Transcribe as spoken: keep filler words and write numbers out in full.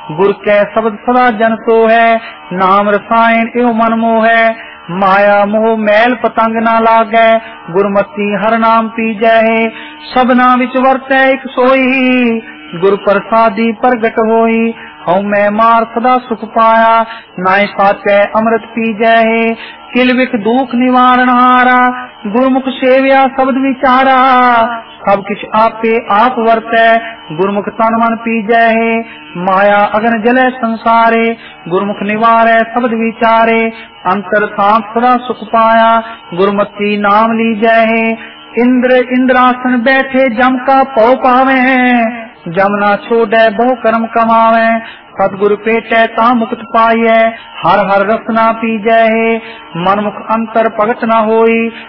गुर कै शब्द सदा जन सो है, नाम रसायन एवं मन मोह है। माया मोह मैल पतंग ना लागै, गुरमति हर नाम पीजै है। सबना विच वरतै एक सोई, गुर प्रसादी प्रगट होई। हऊँ मैं मार सदा सुख पाया, नाय साचै अमृत पीजै है। किल विख दुख निवारण हारा, गुरमुख सेविया शब्द विचारा। सब किछ आपे आप वरतै, गुरमुख तन मन पीजै है। माया अगन जलै संसारे, गुरमुख निवारै शब्द विचारे। अंतर शांत सदा सुख पाया, गुरमति नाम लीजै है। इंद्र इंद्रासन बैठे जम का पौ पावे, जमना छोड़ै बहु कर्म कमावे। सतगुरु पेटै ता मुक्त पाइयै, हर हर रसना पीजै है। मनमुख अंतर प्रगट न होई,